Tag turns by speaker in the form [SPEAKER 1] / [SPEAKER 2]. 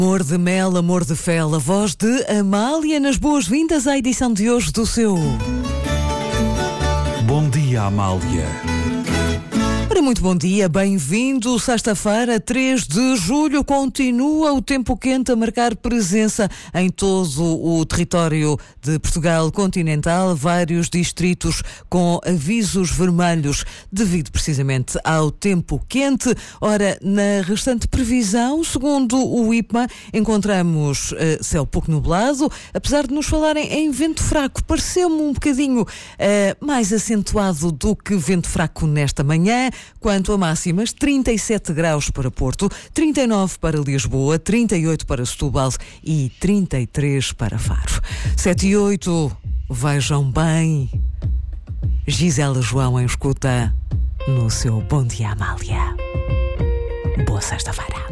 [SPEAKER 1] Amor de mel, amor de fel, a voz de Amália nas boas-vindas à edição de hoje do seu...
[SPEAKER 2] Bom dia, Amália.
[SPEAKER 1] Ora, muito bom dia, bem-vindo. Sexta-feira, 3 de julho, continua o tempo quente a marcar presença em todo o território de Portugal continental, vários distritos com avisos vermelhos devido precisamente ao tempo quente. Ora, na restante previsão, segundo o IPMA, encontramos céu pouco nublado, apesar de nos falarem em vento fraco. Pareceu-me um bocadinho mais acentuado do que vento fraco nesta manhã. Quanto a máximas, 37 graus para Porto, 39 para Lisboa, 38 para Setúbal e 33 para Faro. 7 e 8, vejam bem. Gisela João em escuta no seu Bom Dia, Amália. Boa sexta-feira.